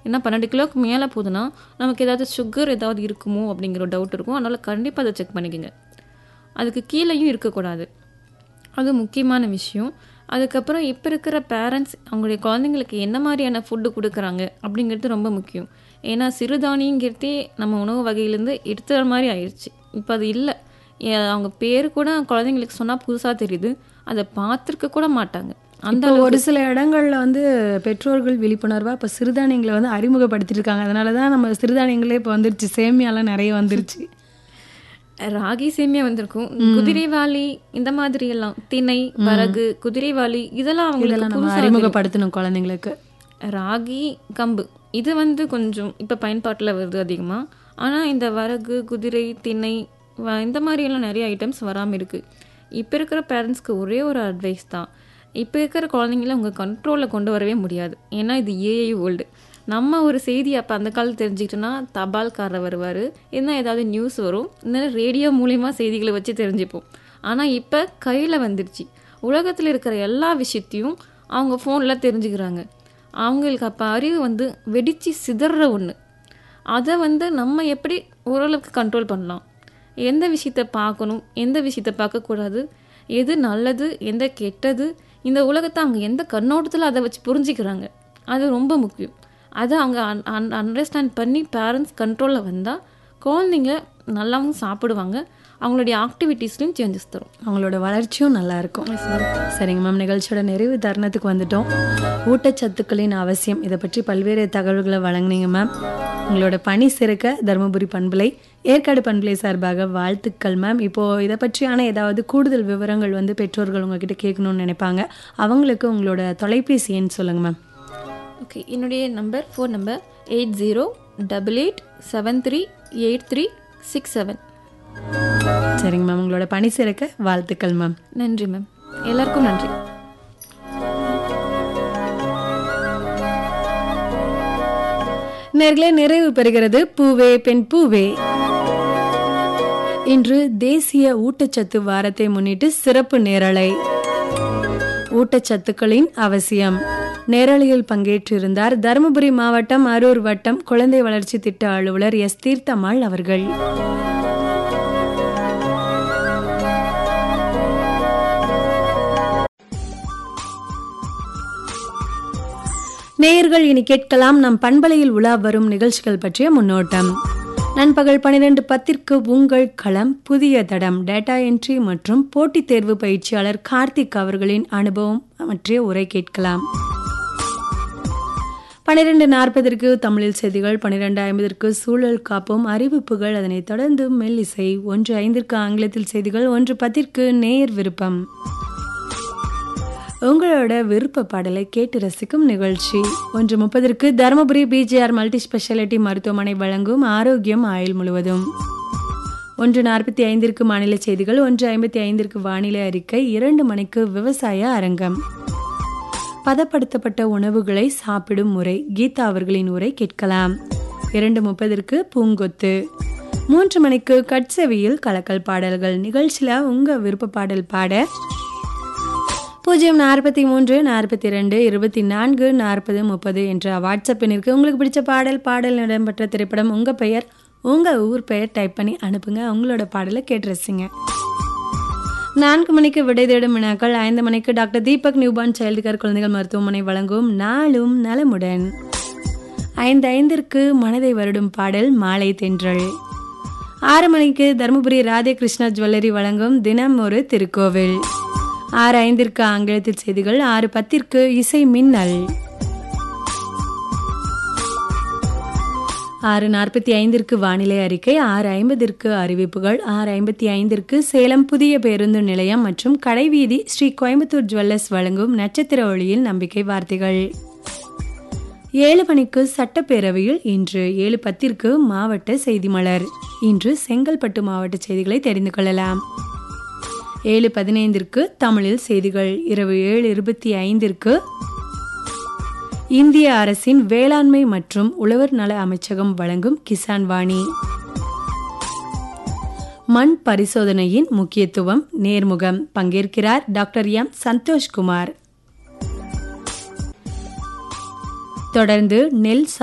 ஏன்னா 12 கிலோவுக்கு மேலே போகுதுன்னா நமக்கு ஏதாவது சுகர் ஏதாவது இருக்குமோ அப்படிங்கிற ஒரு டவுட் இருக்கும். அதனால் கண்டிப்பாக அதை செக் பண்ணிக்கோங்க. அதுக்கு கீழேயும் இருக்கக்கூடாது, அது முக்கியமான விஷயம். அதுக்கப்புறம் இப்போ இருக்கிற பேரண்ட்ஸ் அவங்களுடைய குழந்தைங்களுக்கு என்ன மாதிரியான ஃபுட்டு கொடுக்குறாங்க அப்படிங்கிறது ரொம்ப முக்கியம். ஏன்னா சிறுதானியங்கிறதே நம்ம உணவு வகையிலேருந்து எடுத்துகிற மாதிரி ஆயிடுச்சு. இப்போ அது இல்லை. அவங்க பேர் கூட குழந்தைங்களுக்கு சொன்னால் புதுசாக தெரியுது, அதை பார்த்துருக்க கூட மாட்டாங்க. அந்த ஒரு சில இடங்கள்ல வந்து பெற்றோர்கள் விழிப்புணர்வாக இப்போ சிறுதானியங்களை வந்து அறிமுகப்படுத்திட்டு இருக்காங்க. அதனால தான் நம்ம சிறுதானியங்களே இப்போ வந்துருச்சு, சேமியாலாம் நிறைய வந்துருச்சு. ராகி சேமியா வந்திருக்கும், குதிரைவாளி, இந்த மாதிரி எல்லாம் திணை, வரகு, குதிரைவாளி, இதெல்லாம் அவங்களுக்கு அறிமுகப்படுத்தணும் குழந்தைங்களுக்கு. ராகி, கம்பு இது வந்து கொஞ்சம் இப்போ பயன்பாட்டில் வருது அதிகமாக. ஆனால் இந்த வரகு, குதிரை, திணை, இந்த மாதிரியெல்லாம் நிறைய ஐட்டம்ஸ் வராமல் இருக்குது. இப்போ இருக்கிற பேரண்ட்ஸ்க்கு ஒரே ஒரு அட்வைஸ் தான், இப்போ இருக்கிற குழந்தைங்கள உங்கள் கண்ட்ரோலில் கொண்டு வரவே முடியாது. ஏன்னா இது ஏஐ வேர்ல்டு. நம்ம ஒரு செய்தி அப்போ அந்த காலத்தில் தெரிஞ்சுக்கிட்டோன்னா தபால்காரர் வருவார், என்ன ஏதாவது நியூஸ் வரும், இல்லைன்னா ரேடியோ மூலிமா செய்திகளை வச்சு தெரிஞ்சுப்போம். ஆனால் இப்போ கையில் வந்துடுச்சு, உலகத்தில் இருக்கிற எல்லா விஷயத்தையும் அவங்க ஃபோனில் தெரிஞ்சுக்கிறாங்க. அவங்களுக்கு அப்போ அறிவு வந்து வெடித்து சிதற ஒன்று. அதை வந்து நம்ம எப்படி ஓரளவுக்கு கண்ட்ரோல் பண்ணலாம், எந்த விஷயத்தை பார்க்கணும், எந்த விஷயத்தை பார்க்கக்கூடாது, எது நல்லது, எந்த கெட்டது, இந்த உலகத்தை அவங்க எந்த கண்ணோட்டத்தில் அதை வச்சு புரிஞ்சுக்கிறாங்க, அது ரொம்ப முக்கியம். அதை அவங்க அண்டர்ஸ்டாண்ட் பண்ணி பேரண்ட்ஸ் கண்ட்ரோலில் வந்தால் குழந்தைங்க நல்லாவும் சாப்பிடுவாங்க, அவங்களுடைய ஆக்டிவிட்டீஸ்லையும் சேஞ்சஸ் தரும், அவங்களோட வளர்ச்சியும் நல்லாயிருக்கும். சரிங்க மேம், நிகழ்ச்சியோட நிறைவு தருணத்துக்கு வந்துட்டோம். ஊட்டச்சத்துக்களின் அவசியம் இதை பற்றி பல்வேறு தகவல்களை வழங்கினீங்க மேம். உங்களோட பணி சிறக்க தருமபுரி பண்பலை, ஏற்காடு பண்பலை சார்பாக வாழ்த்துக்கள் மேம். இப்போது இதை பற்றியான ஏதாவது கூடுதல் விவரங்கள் வந்து பெற்றோர்கள் உங்ககிட்ட கேட்கணும்னு நினைப்பாங்க, அவங்களுக்கு உங்களோட தொலைபேசி எண் சொல்லுங்கள் மேம். ஓகே, என்னுடைய ஃபோன் நம்பர் 8088738367. சரிங்க மேம், உங்களோட பணி சிறக்க வாழ்த்துக்கள் மேம். நன்றி மேம், எல்லாருக்கும் நன்றி. நேர்களே, நிறைவு பெறுகிறது பூவே பெண் பூவே. இன்று தேசிய ஊட்டச்சத்து வாரத்தை முன்னிட்டு சிறப்பு நேரலை, ஊட்டச்சத்துக்களின் அவசியம். நேரலையில் பங்கேற்றிருந்தார் தருமபுரி மாவட்டம் அரூர் வட்டம் குழந்தை வளர்ச்சி திட்ட அலுவலர் எஸ் தீர்த்தம்மாள் அவர்கள். நேயர்கள் இனி கேட்கலாம் நம் பண்பலையில் உலா வரும் நிகழ்ச்சிகள் பற்றிய முன்னோட்டம். நண்பகல் 12:10 உங்கள் களம் புதிய தடம், டேட்டா என்ட்ரி மற்றும் போட்டித் தேர்வு பயிற்சியாளர் கார்த்திக் அவர்களின் அனுபவம் பற்றிய உரை கேட்கலாம். 12:40 தமிழில் செய்திகள், 12:50 சூழல் காப்போம் அறிவிப்புகள், அதனைத் தொடர்ந்து மெல்லிசை, 1:05 ஆங்கிலத்தில் செய்திகள், 1:10 நேயர் விருப்பம். உங்களோட விருப்ப பாடலை கேட்டு ரசிக்கும் நிகழ்ச்சி. 1:30 தருமபுரி பிஜேஆர் மல்டி ஸ்பெஷாலிட்டி மருத்துவமனை வழங்கும் ஆரோக்கியம் ஆயுள் முழுவதும். 1:45 மாநில செய்திகள், 1:55 வானிலை அறிக்கை, 2 மணிக்கு விவசாய அரங்கம். பதப்படுத்தப்பட்ட உணவுகளை சாப்பிடும் முறை, கீதா அவர்களின் உரை கேட்கலாம். 2:30 பூங்கொத்து. 3 மணிக்கு கட்செவியில் கலக்கல் பாடல்கள். நிகழ்ச்சியில் உங்கள் விருப்ப பாடல் பாட 043 42 24 40 30 என்ற வாட்ஸ்அப் எண்ணிற்கு உங்களுக்கு பிடிச்ச பாடல் இடம்பெற்ற திரைப்படம், உங்கள் பெயர், உங்கள் ஊர் பெயர் டைப் பண்ணி அனுப்புங்க. உங்களோட பாடலை கேட்டு ரசிங்க. 4 மணிக்கு விடை தேடும் வினாக்கள். 5 மணிக்கு doctor Deepak newborn child care குழந்தைகள் மருத்துவமனை வழங்கும் நாளும் நலமுடன். 5:05 மனதை வருடும் பாடல் மாலை தென்றல். 6 மணிக்கு தருமபுரி ராதே கிருஷ்ணா ஜுவல்லரி வழங்கும் தினம் ஒரு திருக்கோவில். 6:05 ஆங்கிலத்தில் செய்திகள், 6:10 இசை மின்னல். 6:45 வானிலை அறிக்கை, 6:50 அறிவிப்புகள், 6:55 சேலம் புதிய பேருந்து நிலையம் மற்றும் கடைவீதி ஸ்ரீ கோயம்புத்தூர் ஜுவல்லர்ஸ் வழங்கும் நட்சத்திர ஒளியில் நம்பிக்கை வார்த்தைகள். 7 மணிக்கு சட்டப்பேரவையில் இன்று. 7:10 மாவட்ட செய்தி மலர். இன்று செங்கல்பட்டு மாவட்ட செய்திகளை தெரிந்து கொள்ளலாம். 7:15 தமிழில் செய்திகள். இரவு 7:25 இந்திய அரசின் வேளாண்மை மற்றும் உழவர் நல அமைச்சகம் வழங்கும் கிசான் வாணி. மண் பரிசோதனையின் முக்கியத்துவம் நேர்முகம், பங்கேற்கிறார் டாக்டர் எம் சந்தோஷ்குமார். தொடர்ந்து நெல்